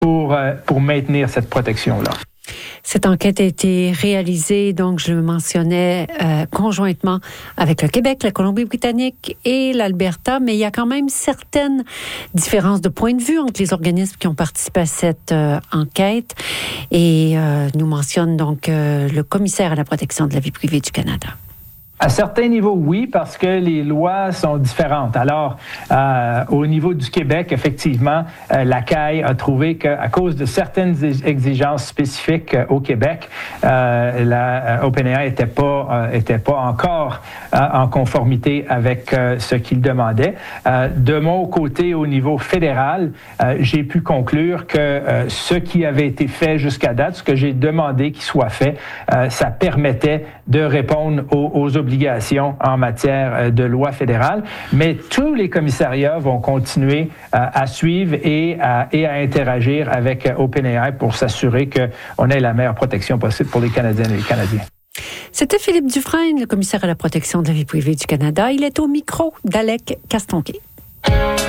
pour maintenir cette protection-là. Cette enquête a été réalisée, donc je le mentionnais, conjointement avec le Québec, la Colombie-Britannique et l'Alberta, mais il y a quand même certaines différences de point de vue entre les organismes qui ont participé à cette enquête. Et nous mentionne donc le commissaire à la protection de la vie privée du Canada. À certains niveaux, oui, parce que les lois sont différentes. Alors, au niveau du Québec, effectivement, la CAI a trouvé qu'à cause de certaines exigences spécifiques au Québec, la OpenAI était pas encore en conformité avec ce qu'il demandait. De mon côté, au niveau fédéral, j'ai pu conclure que ce qui avait été fait jusqu'à date, ce que j'ai demandé qu'il soit fait, ça permettait de répondre aux obligations en matière de loi fédérale, mais tous les commissariats vont continuer à suivre et à interagir avec OpenAI pour s'assurer qu'on ait la meilleure protection possible pour les Canadiennes et les Canadiens. C'était Philippe Dufresne, le commissaire à la protection de la vie privée du Canada. Il est au micro d'Alec Castonguay.